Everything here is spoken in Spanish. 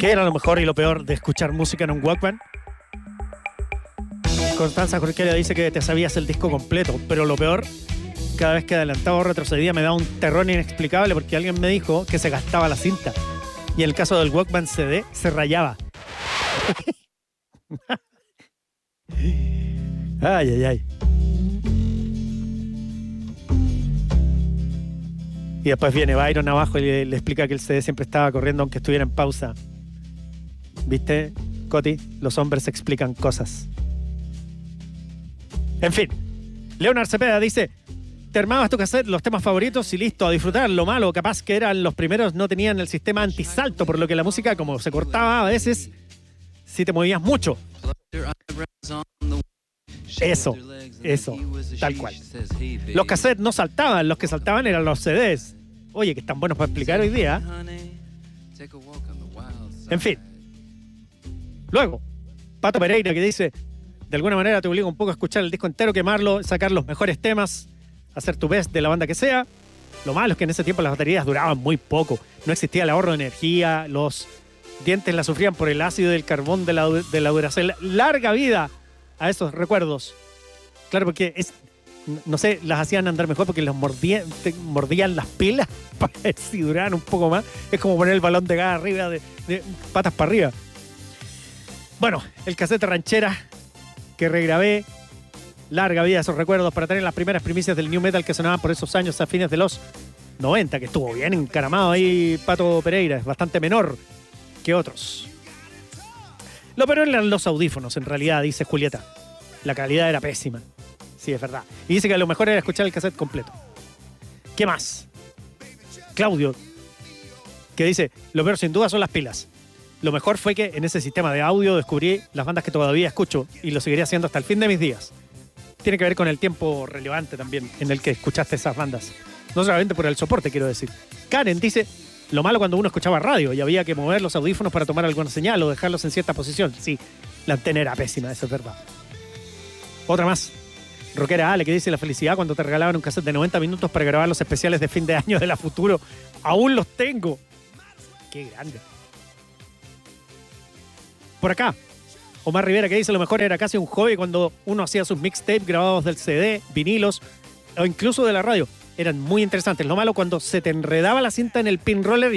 ¿Qué era lo mejor y lo peor de escuchar música en un Walkman? Constanza Jorquera dice que te sabías el disco completo, pero lo peor, cada vez que adelantaba o retrocedía me daba un terror inexplicable porque alguien me dijo que se gastaba la cinta. Y en el caso del Walkman CD, se rayaba. Ay, ay, ay. Y después viene Byron abajo y le explica que el CD siempre estaba corriendo aunque estuviera en pausa. ¿Viste, Coti? Los hombres explican cosas. En fin, Leonard Cepeda dice: te armabas tu cassette, los temas favoritos y listo, a disfrutar. Lo malo, capaz que eran los primeros, no tenían el sistema antisalto, por lo que la música, como se cortaba a veces, si te movías mucho. Eso, tal cual. Los cassettes no saltaban, los que saltaban eran los CDs. Oye, que están buenos para explicar hoy día. En fin. Luego, Pato Pereira que dice: de alguna manera te obliga un poco a escuchar el disco entero, quemarlo, sacar los mejores temas, hacer tu best de la banda que sea. Lo malo es que en ese tiempo las baterías duraban muy poco. No existía el ahorro de energía, los dientes la sufrían por el ácido del carbón de la Duracell. Larga vida a esos recuerdos. Claro, porque no sé, las hacían andar mejor porque mordían las pilas para ver si duraban un poco más. Es como poner el balón de gas arriba, de patas para arriba. Bueno, el cassette ranchera que regrabé, larga vida esos recuerdos para tener las primeras primicias del new metal que sonaban por esos años a fines de los 90, que estuvo bien encaramado ahí Pato Pereira, es bastante menor que otros. Lo peor eran los audífonos, en realidad, dice Julieta. La calidad era pésima. Sí, es verdad. Y dice que lo mejor era escuchar el cassette completo. ¿Qué más? Claudio, que dice: lo peor sin duda son las pilas. Lo mejor fue que en ese sistema de audio descubrí las bandas que todavía escucho y lo seguiré haciendo hasta el fin de mis días. Tiene que ver con el tiempo relevante también en el que escuchaste esas bandas. No solamente por el soporte, quiero decir. Karen dice: lo malo cuando uno escuchaba radio y había que mover los audífonos para tomar alguna señal o dejarlos en cierta posición. Sí, la antena era pésima, eso es verdad. Otra más. Rockera Ale que dice: la felicidad cuando te regalaban un cassette de 90 minutos para grabar los especiales de fin de año de la Futuro. Aún los tengo. Qué grande. Por acá, Omar Rivera que dice: lo mejor era casi un hobby cuando uno hacía sus mixtapes grabados del CD, vinilos o incluso de la radio. Eran muy interesantes. Lo malo cuando se te enredaba la cinta en el pin roller y